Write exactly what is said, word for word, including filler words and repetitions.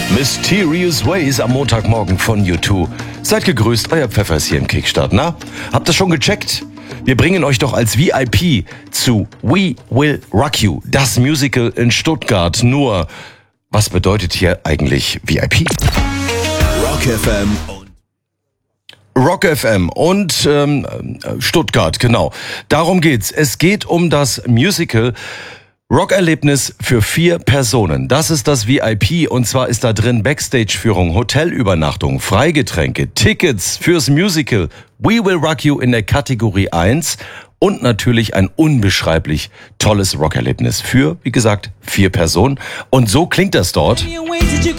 Mysterious Ways am Montagmorgen von U zwei. Seid gegrüßt, euer Pfeffer ist hier im Kickstart. Na, habt ihr schon gecheckt? Wir bringen euch doch als V I P zu We Will Rock You, das Musical in Stuttgart. Nur, was bedeutet hier eigentlich V I P? Rock F M. Rock F M und ähm, Stuttgart, genau. Darum geht's. Es geht um das Musical Rockerlebnis für vier Personen. Das ist das V I P und zwar ist da drin Backstage-Führung, Hotelübernachtung, Freigetränke, Tickets fürs Musical We Will Rock You in der Kategorie eins und natürlich ein unbeschreiblich tolles Rockerlebnis für, wie gesagt, vier Personen. Und so klingt das dort.